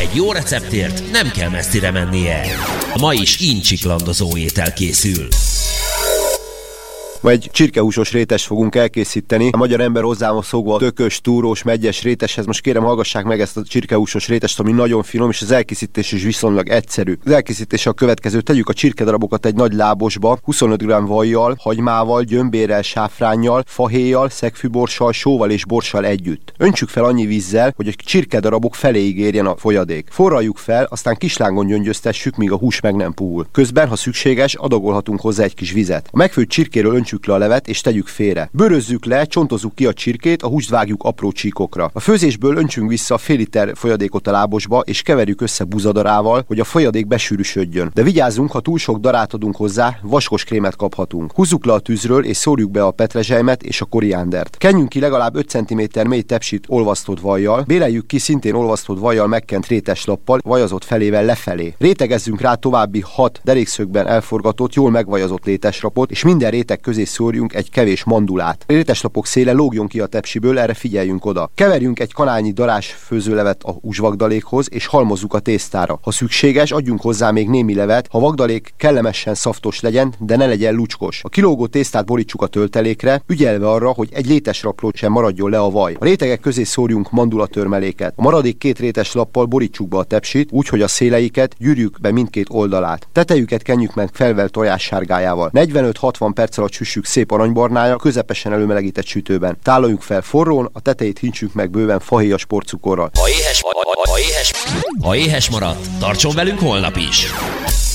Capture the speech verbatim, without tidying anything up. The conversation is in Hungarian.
Egy jó receptért nem kell messzire mennie. Ma is incsiklandozó étel készül. Ma egy csirkehúsos rétest fogunk elkészíteni. A magyar ember hozzám szokva a tökös, túrós, meggyes réteshez. Most kérem, hallgassák meg ezt a csirkehúsos rétest, ami nagyon finom, és az elkészítés is viszonylag egyszerű. Az elkészítése a következő: tegyük a csirkedarabokat egy nagy lábosba, huszonöt gramm vajjal, hagymával, gyömbérrel, sáfránnyal, fahéjjal, szegfűborssal, sóval és borssal együtt. Öntsük fel annyi vízzel, hogy a csirkedarabok feléig érjen a folyadék. Forraljuk fel, aztán kislángon gyöngyöztessük, míg a hús meg nem puhul. Közben, ha szükséges, adagolhatunk hozzá egy kis vizet. A megfőtt csirkéről öntsük le a levet és tegyük félre. Bőrözzük le, csontozzuk ki a csirkét, a húst vágjuk apró csíkokra. A főzésből öntsünk vissza fél liter folyadékot a lábosba, és keverjük össze búzadarával, hogy a folyadék besűrűsödjön. De vigyázzunk, ha túl sok darát adunk hozzá, vaskos krémet kaphatunk. Húzzuk le a tűzről, és szórjuk be a petrezselymet és a koriándert. Kenjünk ki legalább öt centiméter mély tepsit olvasztott vajjal, béleljük ki szintén olvasztott vajjal megkent réteslappal, vajazott felével lefelé. Rétegezzünk rá további hat derékszögben elforgatott, jól megvajazott létesrapot, és minden réteg közé szórjunk egy kevés mandulát. A réteslapok széle lógjon ki a tepsiből, erre figyeljünk oda. Keverjünk egy kanálnyi darás főzőlevet a húsvagdalékhoz, és halmozzuk a tésztára. Ha szükséges, adjunk hozzá még némi levet, ha vagdalék kellemesen szaftos legyen, de ne legyen lucskos. A kilógó tésztát borítsuk a töltelékre, ügyelve arra, hogy egy létesraplót sem maradjon le a vaj. A rétegek közé szórjunk mandulatörmeléket. A maradék két réteslappal borítsuk be a tepsit, úgy, hogy a széleiket gyűrjük be mindkét oldalát. Tetejüket kenjük meg felvelt tojás sárgájával. negyvenöt-hatvan perc alatt süssük szép aranybarnára, közepesen előmelegített sütőben. Tálaljuk fel forrón, a tetejét hintsük meg bőven fahéjas porcukorral. Ha éhes, ha, ha, ha éhes, ha éhes maradt, tartson velünk holnap is!